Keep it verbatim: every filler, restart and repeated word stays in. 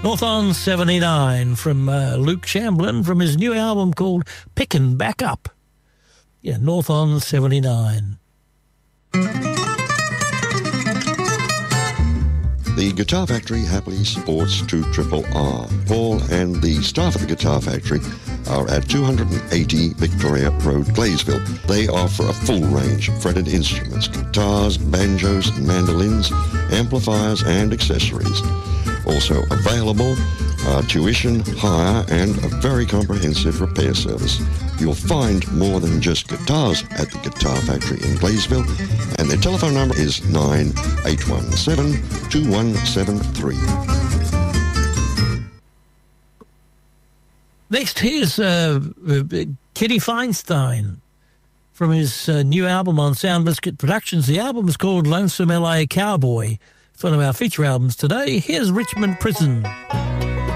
North on seventy-nine from uh, Luke Shamblin from his new album called Pickin' Back Up. Yeah, North on seventy-nine. The Guitar Factory happily supports two R R. Paul and the staff at the Guitar Factory are at two eighty Victoria Road, Glaysville. They offer a full range of fretted instruments, guitars, banjos, mandolins, amplifiers and accessories. Also available are tuition, hire and a very comprehensive repair service. You'll find more than just guitars at the Guitar Factory in Glaysville, and their telephone number is nine eight one seven, two one seven three. Next, here's uh, uh, Kenny Feinstein from his uh, new album on Sound Biscuit Productions. The album is called Lonesome L A Cowboy. It's one of our feature albums today. Here's Richmond Prison.